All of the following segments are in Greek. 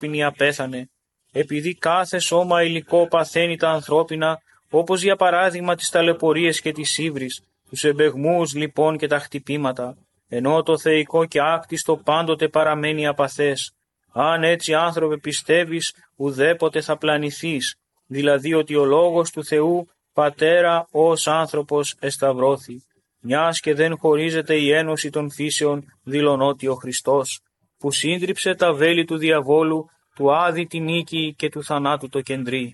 ποινή απέθανε, επειδή κάθε σώμα υλικό παθαίνει τα ανθρώπινα, όπως για παράδειγμα τις ταλαιπωρίες και τις ύβρις, τους εμπεγμούς λοιπόν και τα χτυπήματα, ενώ το θεϊκό και άκτιστο πάντοτε παραμένει απαθές. Αν έτσι άνθρωπε πιστεύεις, ουδέποτε θα πλανηθείς, δηλαδή ότι ο λόγος του Θεού Πατέρα ως άνθρωπος εσταυρώθη, μιας και δεν χωρίζεται η ένωση των φύσεων, δηλωνότι ο Χριστός, που σύντριψε τα βέλη του διαβόλου, του άδη τη νίκη και του θανάτου το κεντρί.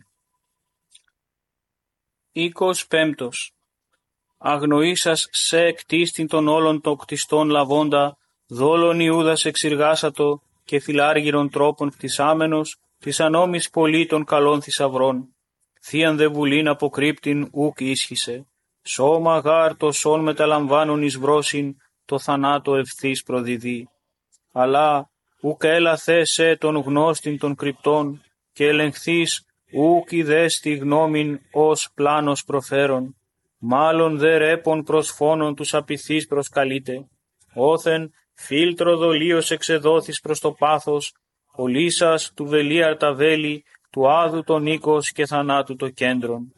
25. Αγνοήσας σε εκτίστην των όλων των κτιστών λαβώντα, δόλων Ιούδας εξηργάσατο και φιλάργυρων τρόπων κτισάμενος, της ανόμης πολύ των καλών θησαυρών. Θείαν δε βουλήν αποκρύπτην ουκ ίσχυσε, σώμα γάρ το σών μεταλαμβάνουν εις βρόσιν, το θανάτο ευθύς προδιδεί. Αλλά ουκ έλαθε σε τον γνώστην των κρυπτών, και ελεγχθείς ουκ ιδές τη γνώμην ως πλάνος προφέρον, μάλλον δε ρέπον προς φόνον τους απειθείς προσκαλείται, όθεν φίλτρο δολίος εξεδόθης προς το πάθος, ολίσας του βελίαρ τα βέλη, του άδου τον οίκος και θανάτου το κέντρον.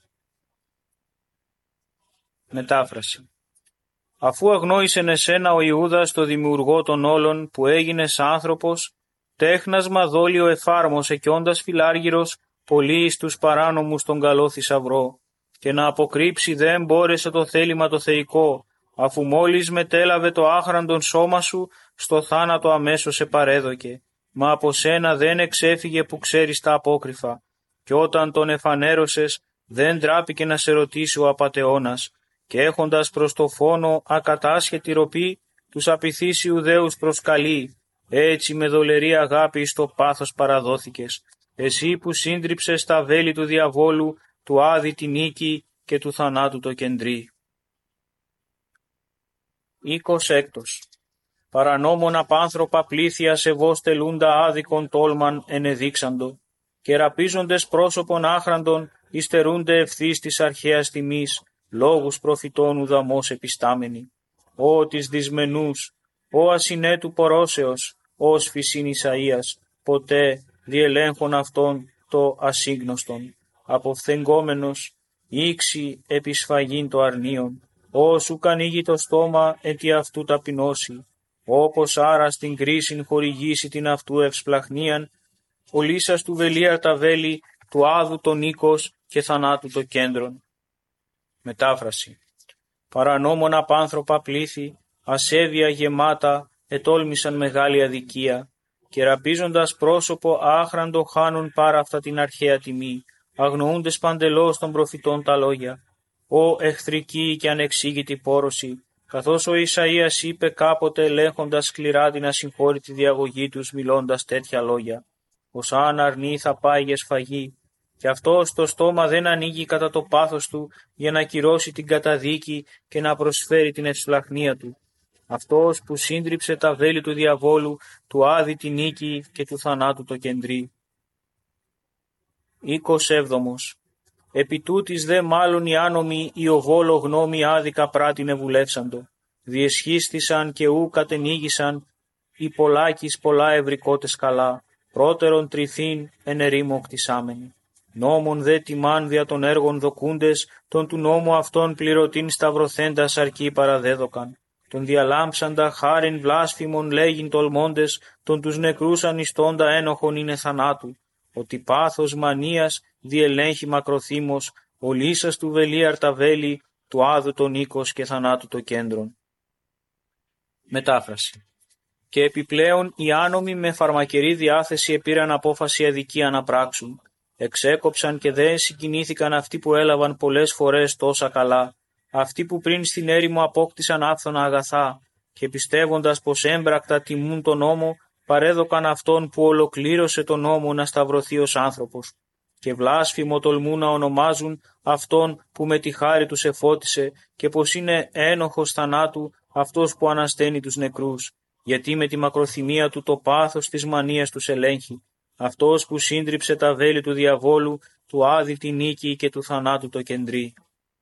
Μετάφραση. Αφού αγνόησεν εσένα ο Ιούδας το δημιουργό των όλων που έγινες άνθρωπος, τέχνασμα δόλιο εφάρμοσε κι όντας φιλάργυρος πολύ εις τους παράνομους τον καλό θησαυρό, και να αποκρύψει δεν μπόρεσε το θέλημα το θεϊκό, αφού μόλις μετέλαβε το άχραντον σώμα σου, στο θάνατο αμέσως σε παρέδοκε, μα από σένα δεν εξέφυγε που ξέρεις τα απόκρυφα, και όταν τον εφανέρωσες δεν τράπηκε να σε ρωτήσει ο απατεώνας, και έχοντας προς το φόνο ακατάσχετη ροπή, τους απειθείς Ιουδαίους προσκαλεί, έτσι με δολερή αγάπη στο πάθος παραδόθηκες, εσύ που σύντριψες τα βέλη του διαβόλου, του άδη τη νίκη και του θανάτου το κεντρί. 26. Παρανόμων απάνθρωπα πλήθεια σεβώς τελούντα άδικον τόλμαν ενεδείξαντο, και ραπίζοντες πρόσωπον άχραντον υστερούνται ευθύς της αρχαίας τιμής, λόγους προφητών ουδαμός επιστάμενοι. Ω της δυσμενούς, ω ασυνέτου πορώσεως, ως φυσίν Ισαΐας, ποτέ διελέγχον αυτόν το ασύγνωστον, αποφθεγγόμενος, ήξη επισφαγήν το αρνίον, όσου ανοίγει το στόμα ετι αυτού ταπεινώσει, όπως άρα στην κρίσιν χορηγήσει την αυτού ευσπλαχνίαν, ο λύσας του βελίαρ τα βέλη, του άδου τον οίκος και θανάτου το κέντρον. Μετάφραση. Παρανόμων απάνθρωπα πλήθη, ασέβεια γεμάτα, ετόλμησαν μεγάλη αδικία, και ραπίζοντας πρόσωπο άχραντο χάνουν πάρα αυτά την αρχαία τιμή, αγνοούντες παντελώς των προφητών τα λόγια. Ω εχθρική και ανεξήγητη πόρωση, καθώς ο Ισαΐας είπε κάποτε ελέγχοντας σκληρά την ασυγχώρητη διαγωγή τους μιλώντας τέτοια λόγια, ως αν αρνεί θα πάει για σφαγή, και αυτός το στόμα δεν ανοίγει κατά το πάθος του για να κυρώσει την καταδίκη και να προσφέρει την ευσπλαχνία του. Αυτός που σύντριψε τα βέλη του διαβόλου, του άδη τη νίκη και του θανάτου το κεντρί. 27. Επί τούτης δε μάλλον οι άνομοι οι οβόλο γνώμη άδικα πράτην ευουλεύσαντο, διεσχίστησαν και ου κατενήγησαν, οι πολλάκις πολλά ευρικότες καλά, πρώτερον τριθήν εν ερήμο κτισάμενοι. Νόμον δε τιμάν δια των έργων δοκούντες, τον του νόμου αυτών πληρωτήν σταυρωθέντας αρκεί παραδέδοκαν. Τον διαλάμψαντα χάριν βλάσφημον λέγειν τολμώντες, τον τους νεκρούς ανιστώντα ένοχον είναι θανάτου. Ότι πάθος μανίας διελέγχει μακροθύμος, ο λύσας του βελίαρ τα βέλη, του άδου τον οίκος και θανάτου το κέντρον. Μετάφραση. Και επιπλέον οι άνομοι με φαρμακερή διάθεση επήραν απόφαση αδικία να πράξουν. Εξέκοψαν και δεν συγκινήθηκαν αυτοί που έλαβαν πολλές φορές τόσα καλά, αυτοί που πριν στην έρημο απόκτησαν άφθονα αγαθά, και πιστεύοντας πως έμπρακτα τιμούν τον νόμο, παρέδωκαν αυτόν που ολοκλήρωσε τον νόμο να σταυρωθεί ως άνθρωπος, και βλάσφημο τολμούν να ονομάζουν αυτόν που με τη χάρη τους εφώτισε και πως είναι ένοχος θανάτου αυτός που ανασταίνει τους νεκρούς, γιατί με τη μακροθυμία του το πάθος της μανίας τους ελέγχει, αυτός που σύντριψε τα βέλη του διαβόλου, του άδη τη νίκη και του θανάτου το κεντρί.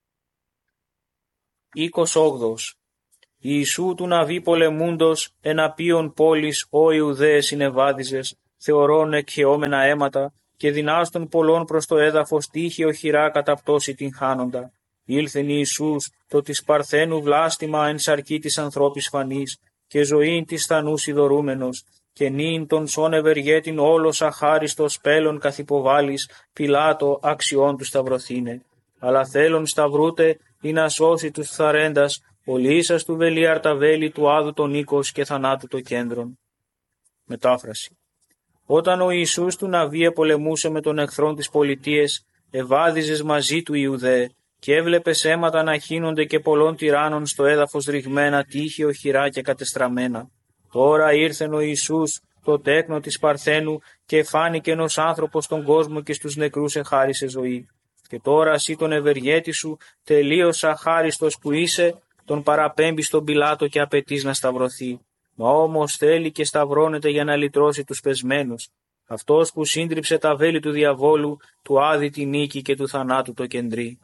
28. Ιησού του ναβί πολεμούντος εναπίον πόλης ο Ιουδαίες συνεβάδιζες, θεωρών εκχαιόμενα αίματα, και δυνάστων πολλών προς το έδαφος τύχη οχυρά κατά πτώση την χάνοντα. Ήλθεν Ιησούς το της παρθένου βλάστημα εν σαρκή της ανθρώπης φανής, και ζωήν της θανούς ειδωρούμενος, και νυν τον σον ευεργέτην όλος αχάριστος πέλων καθυποβάλλεις, Πιλάτο αξιών του σταυρωθήνε. Αλλά θέλον σταυρούτε ή να σώσει τους φθαρέντας, ολίσας του βελίαρτα βέλη του άδου τον οίκος και θανάτου το κέντρον. Μετάφραση. Όταν ο Ιησούς του Ναβί πολεμούσε με τον εχθρόν της πολιτείας, ευάδιζες μαζί του Ιουδαίε, και έβλεπες αίματα να χύνονται και πολλών τυράννων στο έδαφος ρηγμένα, τείχη οχυρά και κατεστραμμένα. Τώρα ήρθεν ο Ιησούς, το τέκνο της Παρθένου, και φάνηκε ένας άνθρωπος στον κόσμο και στους νεκρούς εχάρισε ζωή. Και τώρα εσύ τον ευεργέτη σου, τελείως αχάριστος που είσαι, τον παραπέμπει στον Πιλάτο και απαιτείς να σταυρωθεί. Μα όμως θέλει και σταυρώνεται για να λυτρώσει τους πεσμένους. Αυτός που σύντριψε τα βέλη του διαβόλου, του άδει τη νίκη και του θανάτου το κεντρί.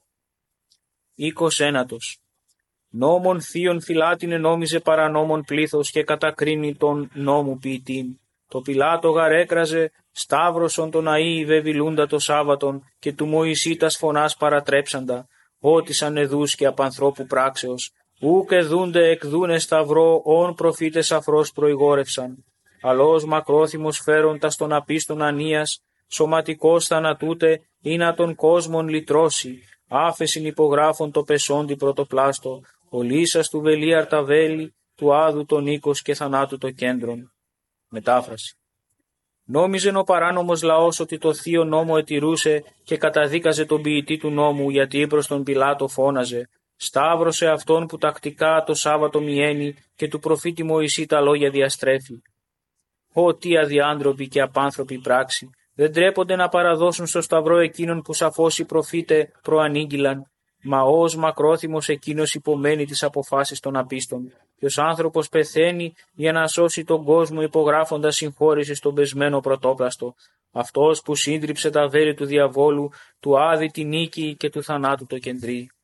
21. Νόμων θείων φυλάτινε νόμιζε παρανόμων πλήθος και κατακρίνει τον νόμου ποιητήν. Το Πιλάτο γαρέκραζε, σταύρωσον τον αΐ βεβηλούντα το Σάββατον και του Μωυσή τας φωνάς παρατρέψαντα, ότισαν εδούς και απ' ανθρώπου πράξεως. Ούκ εδούνται εκδούνε σταυρό, όν προφήτες αφρός προηγόρευσαν. Αλός μακρόθυμος φέροντας τον απίστον ανίας, σωματικός θανατούτε, ή να τον κόσμον λυτρώσει. Άφεσιν υπογράφων το πεσόντι πρωτοπλάστο, ο λύσας του βελίαρτα βέλη, του άδου τον οίκος και θανάτου το κέντρον. Μετάφραση. Νόμιζεν ο παράνομος λαός ότι το θείο νόμο ετηρούσε και καταδίκαζε τον ποιητή του νόμου, γιατί προς τον Πιλάτο φώναζε, σταύρωσε αυτόν που τακτικά το Σάββατο μιαίνει και του προφήτη Μωυσή τα λόγια διαστρέφει. Ω τι αδιάντροποι και απάνθρωποι πράξη, δεν τρέπονται να παραδώσουν στο σταυρό εκείνον που σαφώς οι προφήτε προανήγγυλαν, μα ως μακρόθυμος εκείνος υπομένει τις αποφάσεις των απίστων. Ποιος άνθρωπος πεθαίνει για να σώσει τον κόσμο υπογράφοντας συγχώρηση στον πεσμένο πρωτόπλαστο, αυτός που σύντριψε τα βέλη του διαβόλου, του άδει τη νίκη και του θανάτου το κεντρί.